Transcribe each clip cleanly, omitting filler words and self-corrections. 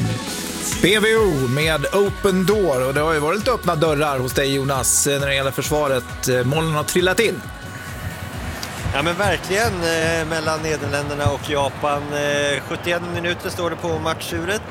BVO med Open Door, och det har ju varit lite öppna dörrar hos dig, Jonas, när det gäller försvaret. Målen har trillat in. Ja, men verkligen, mellan Nederländerna och Japan. 71 minuter står det på matchuret.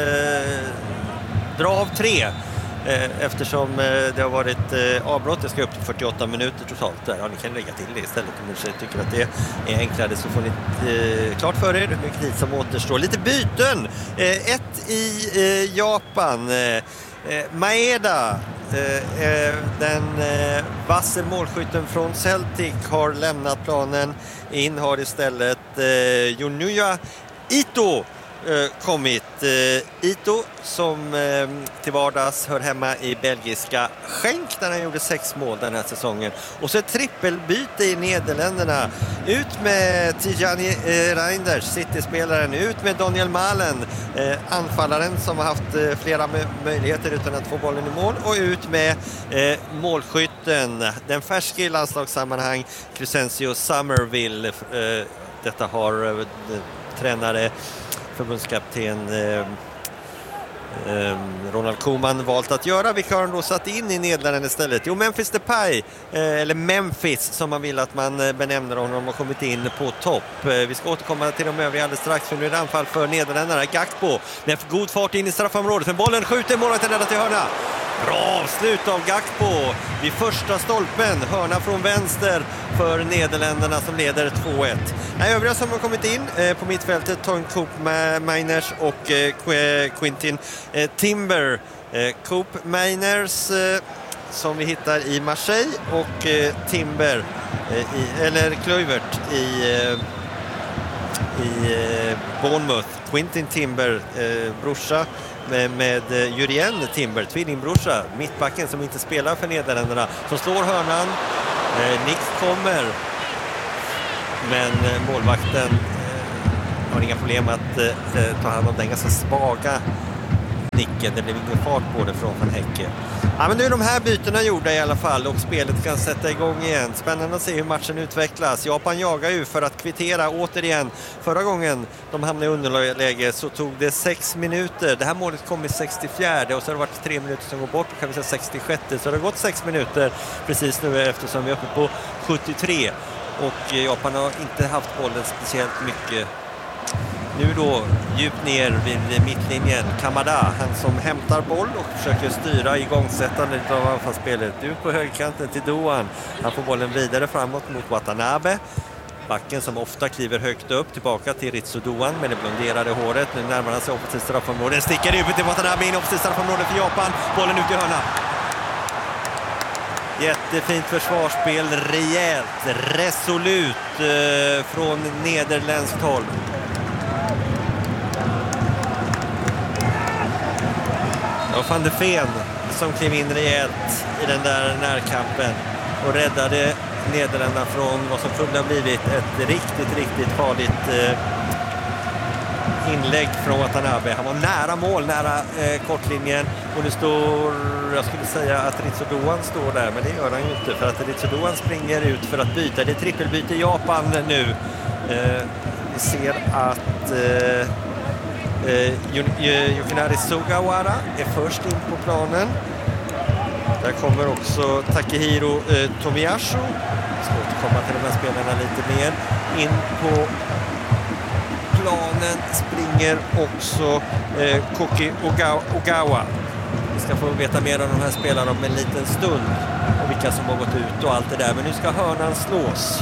Dra av 3. Eftersom det har varit avbrott. Det ska upp till 48 minuter totalt där. Ja, ni kan lägga till det istället om ni tycker att det är enklare, så får ni klart för er hur mycket tid som återstår. Lite byten. Ett i Japan. Maeda, den vasse målskytten från Celtic, har lämnat planen. In har istället Junya Ito kommit. Ito som till vardags hör hemma i belgiska Genk där han gjorde 6 mål den här säsongen. Och så ett trippelbyte i Nederländerna. Ut med Tijani Reinders, City-spelaren. Ut med Daniel Malen, anfallaren som har haft flera möjligheter utan att få bollen i mål. Och ut med målskytten, den färske i landslagssammanhang, Crescencio Somerville. Detta har tränare, förbundskapten Ronald Koeman valt att göra. Vilka har han då satt in i Nederländerna istället? Jo, Memphis Depay, eller Memphis som man vill att man benämner honom, har kommit in på topp. Vi ska återkomma till de övriga alldeles strax, för nu är det anfall för Nederländerna. Gakpo med god fart in i straffområdet, men bollen skjuter målet räddat till hörna. Bra avslut av Gakpo vid första stolpen. Hörna från vänster för Nederländerna som leder 2-1. Övriga som har kommit in på mittfältet, Ton Coop Miners och Quintin Timber. Coop Miners som vi hittar i Marseille och Timber eller Kluivert i Bournemouth. Quintin Timber, brorsa med Jurien Timber, tvillingbrorsa, mittbacken som inte spelar för Nederländerna, som slår hörnan. Nick kommer, men målvakten har inga problem att ta hand om den ganska svaga nicken. Det blev ingen fart på det från Van Hecke. Ja, men nu är de här bytena gjorda i alla fall, och spelet kan sätta igång igen. Spännande att se hur matchen utvecklas. Japan jagar ju för att kvittera återigen. Förra gången de hamnade i underläge så tog det 6 minuter. Det här målet kom i 64 och så har det varit 3 minuter som går bort, kan vi säga 66. Så det har gått 6 minuter precis nu, eftersom vi är uppe på 73. Och Japan har inte haft bollen speciellt mycket. Nu då djupt ner vid mittlinjen, Kamada, han som hämtar boll och försöker styra igångsättandet av anfallsspelet. Ut på högerkanten till Doan. Han får bollen vidare framåt mot Watanabe. Backen som ofta kliver högt upp, tillbaka till Ritsu Doan med det blonderade håret. Nu närmar han sig offensivt straffområde. Sticker ut till Watanabe in offensivt straffområde för Japan. Bollen ut i hörna. Jättefint försvarsspel, rejält, resolut från nederländskt håll. Och Van de Ven som klev in rejält i den där närkampen och räddade Nederländerna från vad som kunde ha blivit ett riktigt farligt inlägg från Watanabe. Han var nära mål, nära kortlinjen, och nu står, jag skulle säga att Ritsu Doan står där, men det gör han ju inte, för att Ritsu Doan springer ut för att byta. Det är trippelbyte i Japan nu. Vi ser att Yukinari Sugawara är först in på planen. Där kommer också Takehiro Tomiyasu. Jag ska återkomma till de här spelarna lite mer. In på planen springer också Koki Ogawa. Vi ska få veta mer om de här spelarna om en liten stund och vilka som har gått ut och allt det där. Men nu ska hörnan slås.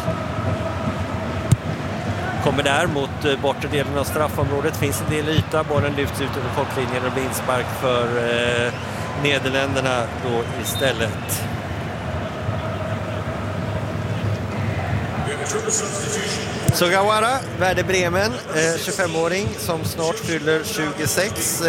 Kommer där mot bortre delen av straffområdet. Finns en del yta. Bollen lyfts ut över kortlinjen och blir inspark för Nederländerna då istället. Sugawara, Werder Bremen, 25-åring som snart fyller 26.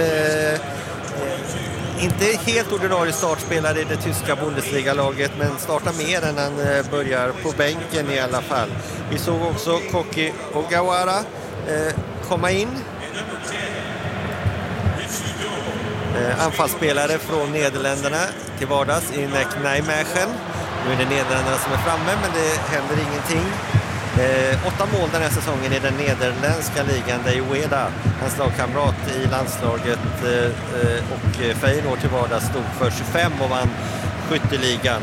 Inte helt ordinarie startspelare i det tyska Bundesliga-laget, men startar mer än han börjar på bänken i alla fall. Vi såg också Koki Ogawara komma in. Anfallsspelare från Nederländerna till vardags i Nijmegen. Nu är det Nederländerna som är framme, men det händer ingenting. 8 mål den här säsongen i den nederländska ligan. Det är Ueda, hans lagkamrat i landslaget, och Feyenoord till vardags stod för 25 och vann skytteligan.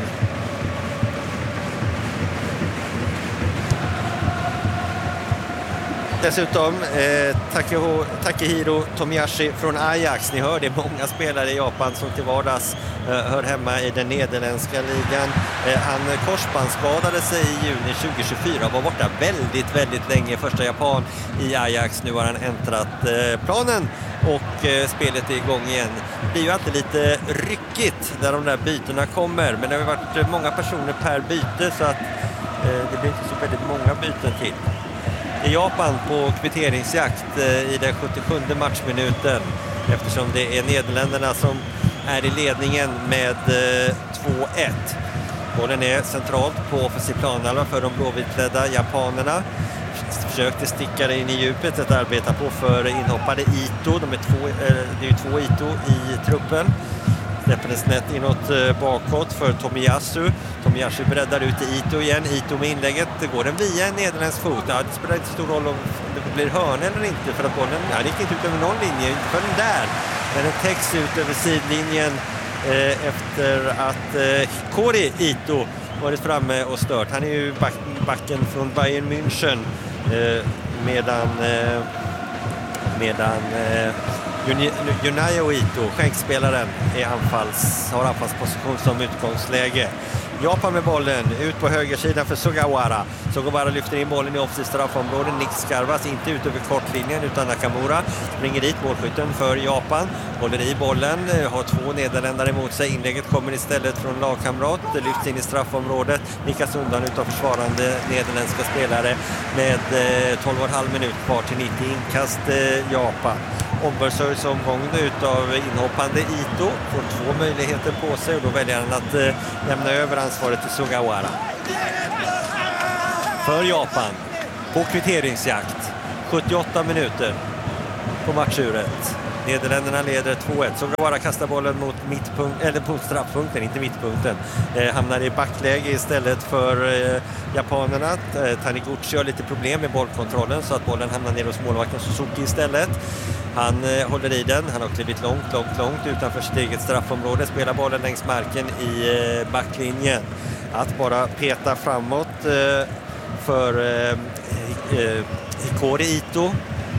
Dessutom Takehiro Tomiyasu från Ajax. Ni hör det, många spelare i Japan som till vardags hör hemma i den nederländska ligan. Han korsbandsskadade sig i juni 2024 och var borta väldigt länge. Första japan i Ajax. Nu har han äntrat planen och spelet är igång igen. Det blir ju alltid lite ryckigt när de där bytena kommer, men det har varit många personer per byte så att det blir inte så väldigt många byten till. I Japan på kvitteringsjakt i den 77 matchminuten, eftersom det är Nederländerna som är i ledningen med 2-1. Bollen är centralt på offensiv planhalva för de blåvitklädda japanerna. Försökte sticka det in i djupet, ett arbeta på för inhoppade Ito. Det är ju 2 Ito i truppen. Släpper det snett inåt bakåt för Tomiyasu. Tomiyasu breddar ut i Ito igen. Ito med inlägget. Det går den via en nederländsk fot. Ja, det spelar inte stor roll om det blir hörn eller inte, för att bollen gick inte ut över någon linje. Inte för den där. Men den täcks ut över sidlinjen efter att Hikori Ito varit framme och stört. Han är ju backen från Bayern München medan Junayo Ito, skänkspelaren, har anfallsposition som utgångsläge. Japan med bollen, ut på högersidan för Sugawara. Sugawara lyfter in bollen i offensivt straffområde. Nick skarvas inte ut över kortlinjen utan Nakamura springer dit, målskytten för Japan. Håller i bollen, har 2 nederländare emot sig. Inlägget kommer istället från lagkamrat. Det lyfts in i straffområdet. Nickas undan utav försvarande nederländska spelare med 12,5 minut kvar till 90 inkast Japan. Ombesörjs omgången utav inhoppande Ito, får 2 möjligheter på sig och då väljer han att lämna över ansvaret till Sugawara. För Japan på kvitteringsjakt, 78 minuter på matchuret. Nederländerna leder 2-1. Sugawara kastar bollen mot mot straffpunkten, inte mittpunkten. Hamnar i backläge istället för japanerna. Taniguchi har lite problem med bollkontrollen så att bollen hamnar ner hos målvakten Suzuki istället. Han håller i den. Han har klivit långt utanför sitt eget straffområde. Spelar bollen längs marken i backlinjen. Att bara peta framåt för Hikori Ito.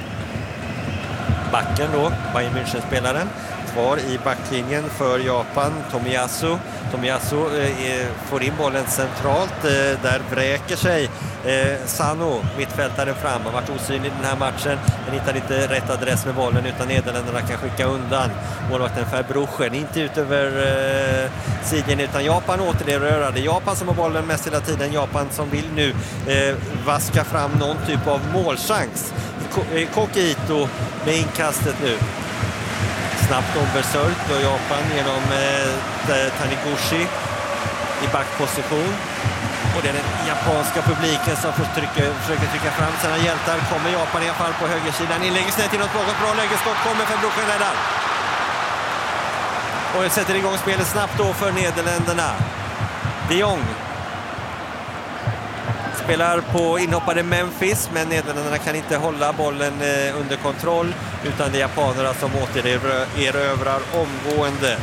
Backen då, Bayern München-spelaren. Kvar i backlinjen för Japan, Tomiyasu. Tomiyasu får in bollen centralt. Där vräker sig Sano, mittfältaren, fram. Har varit osynlig den här matchen. Men hittar inte rätt adress med bollen utan Nederländerna kan skicka undan. Målvakten Verbruchen, inte ut över sidjen utan Japan återerövrade. Japan som har bollen mest hela tiden. Japan som vill nu vaska fram någon typ av målchans. Koki Ito med inkastet nu. Snabbt ombesörjt och Japan genom Taniguchi i backposition. Och det är den japanska publiken som försöker trycka fram sina hjältar. Kommer Japan i alla fall på högersidan. Inlägger snett inåt bakåt. Bra lägeskott kommer för Bruchen räddar. Och sätter igång spelet snabbt då för Nederländerna. De Jong spelar på inhoppade Memphis, men Nederländerna kan inte hålla bollen under kontroll utan det är japanerna som återerövrar omgående.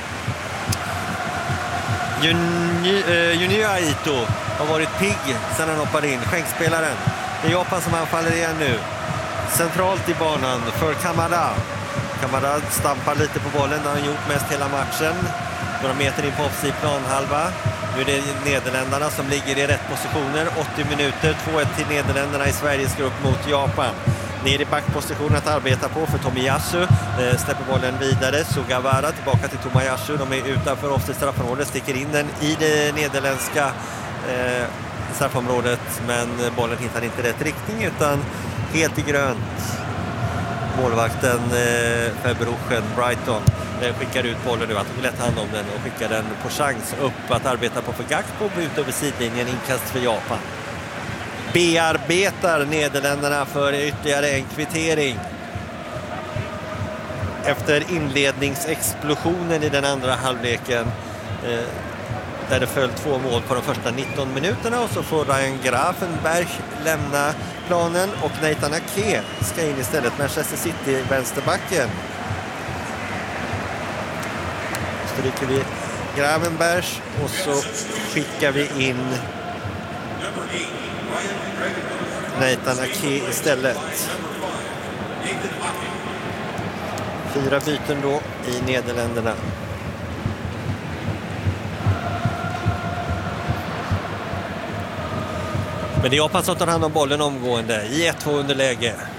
Junya Ito har varit pigg sedan han hoppade in. Skänkspelaren. Det är Japan som anfaller igen nu. Centralt i banan för Kamada. Kamada stampar lite på bollen. Det har han gjort mest hela matchen. Några meter in på offensiv planhalva. Nu är det Nederländerna som ligger i rätt positioner. 80 minuter, 2-1 till Nederländerna i Sveriges grupp mot Japan. Ner i backposition att arbeta på för Tomiyasu. Släpper bollen vidare. Sugawara tillbaka till Tomiyasu. De är utanför offensivt straffområdet. Sticker in den i det nederländska straffområdet. Men bollen hittar inte rätt riktning utan helt i grönt. Målvakten Verbruchen, Brighton, skickar ut bollen nu. Att de lätt hand om den och skickar den på chans upp att arbeta på för Gakpo ut över sidlinjen. Inkast för Japan. Bearbetar Nederländerna för ytterligare en kvittering. Efter inledningsexplosionen i den andra halvleken. där det föll 2 mål på de första 19 minuterna och så får Ryan Gravenberch lämna planen och Nathan Ake ska in istället, Manchester City vänsterbacken. Stryker vi Gravenberch och så skickar vi in Nathan Ake istället. 4 byten då i Nederländerna. Men det är Japan som tar hand om bollen omgående i 1-2 underläge.